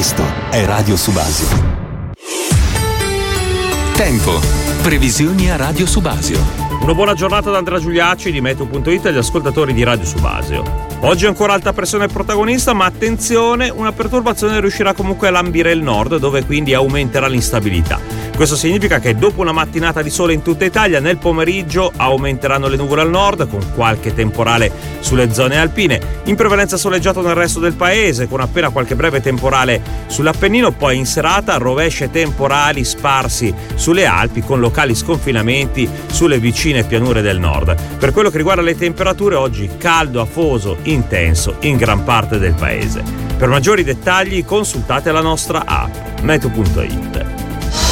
Questo è Radio Subasio. Tempo. Previsioni a Radio Subasio. Una buona giornata da Andrea Giuliacci di Meteo.it e agli ascoltatori di Radio Subasio. Oggi ancora alta pressione protagonista, ma attenzione, una perturbazione riuscirà comunque a lambire il nord, dove quindi aumenterà l'instabilità. Questo significa che dopo una mattinata di sole in tutta Italia, nel pomeriggio aumenteranno le nuvole al nord, con qualche temporale sulle zone alpine, in prevalenza soleggiato nel resto del paese, con appena qualche breve temporale sull'Appennino, poi in serata rovesce temporali sparsi sulle Alpi, con locali sconfinamenti sulle vicine pianure del nord. Per quello che riguarda le temperature, oggi caldo afoso intenso in gran parte del paese. Per maggiori dettagli consultate la nostra app Meteo.it.